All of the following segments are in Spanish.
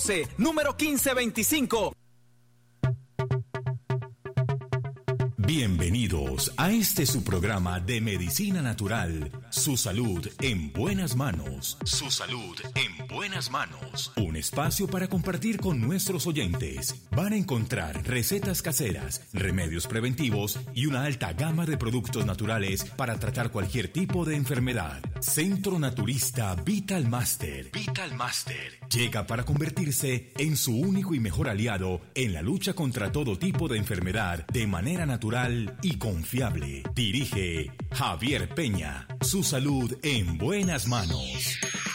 número 1525. Bienvenidos a este su programa de medicina natural. Su salud en buenas manos. Su salud en buenas manos. Un espacio para compartir con nuestros oyentes. Van a encontrar recetas caseras, remedios preventivos y una alta gama de productos naturales para tratar cualquier tipo de enfermedad. Centro Naturista Vital Master. Vital Master llega para convertirse en su único y mejor aliado en la lucha contra todo tipo de enfermedad de manera natural y confiable. Dirige Javier Peña. Su salud en buenas manos.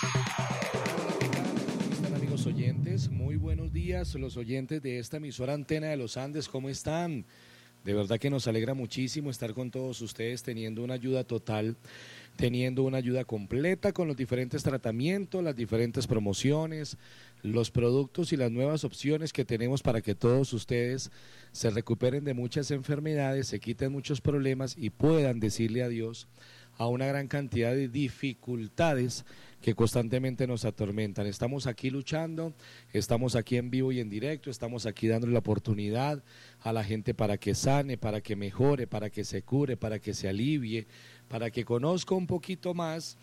¿Cómo están, amigos oyentes? Muy buenos días, los oyentes de esta emisora Antena de los Andes. ¿Cómo están? De verdad que nos alegra muchísimo estar con todos ustedes teniendo una ayuda total, teniendo una ayuda completa con los diferentes tratamientos, las diferentes promociones, los productos y las nuevas opciones que tenemos para que todos ustedes se recuperen de muchas enfermedades, se quiten muchos problemas y puedan decirle adiós a una gran cantidad de dificultades que constantemente nos atormentan. Estamos aquí luchando, estamos aquí en vivo y en directo, estamos aquí dándole la oportunidad a la gente para que sane, para que mejore, para que se cure, para que se alivie, para que conozca un poquito más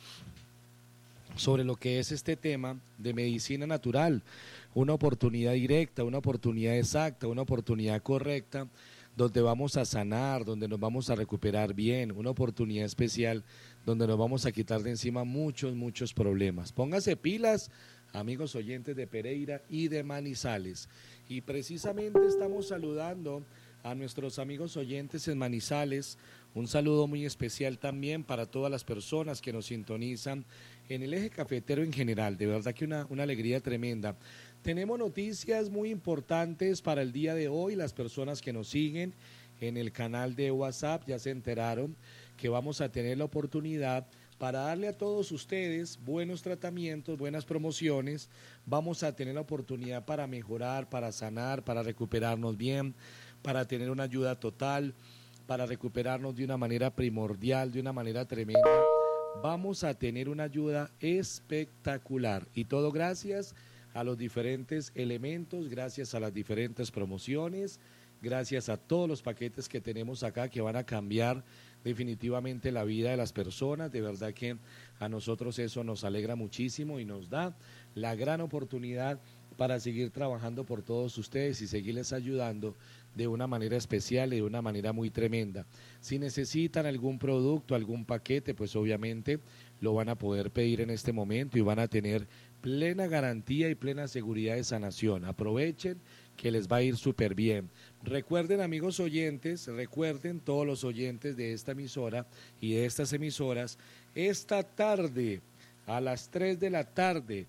sobre lo que es este tema de medicina natural, una oportunidad directa, una oportunidad exacta, una oportunidad correcta, donde vamos a sanar, donde nos vamos a recuperar bien, una oportunidad especial donde nos vamos a quitar de encima muchos problemas. Póngase pilas, amigos oyentes de Pereira y de Manizales. Y precisamente estamos saludando a nuestros amigos oyentes en Manizales, un saludo muy especial también para todas las personas que nos sintonizan en el eje cafetero en general, de verdad que una alegría tremenda. Tenemos noticias muy importantes para el día de hoy, las personas que nos siguen en el canal de WhatsApp ya se enteraron que vamos a tener la oportunidad para darle a todos ustedes buenos tratamientos, buenas promociones, vamos a tener la oportunidad para mejorar, para sanar, para recuperarnos bien, para tener una ayuda total, para recuperarnos de una manera primordial, de una manera tremenda. Vamos a tener una ayuda espectacular y todo gracias a los diferentes elementos, gracias a las diferentes promociones, gracias a todos los paquetes que tenemos acá que van a cambiar definitivamente la vida de las personas. De verdad que a nosotros eso nos alegra muchísimo y nos da la gran oportunidad para seguir trabajando por todos ustedes y seguirles ayudando de una manera especial y de una manera muy tremenda. Si necesitan algún producto, algún paquete, pues obviamente lo van a poder pedir en este momento y van a tener plena garantía y plena seguridad de sanación. Aprovechen que les va a ir súper bien. Recuerden, amigos oyentes, recuerden todos los oyentes de esta emisora y de estas emisoras, esta tarde a las 3 de la tarde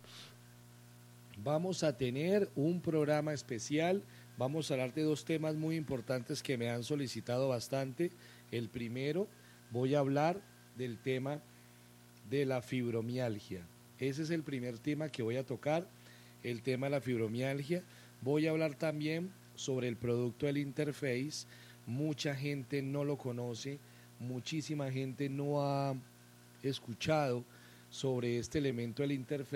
vamos a tener un programa especial. Vamos a hablar de dos temas muy importantes que me han solicitado bastante. El primero, voy a hablar del tema de la fibromialgia. Ese es el primer tema que voy a tocar, el tema de la fibromialgia. Voy a hablar también sobre el producto del Interface. Mucha gente no lo conoce, muchísima gente no ha escuchado sobre este elemento del Interface.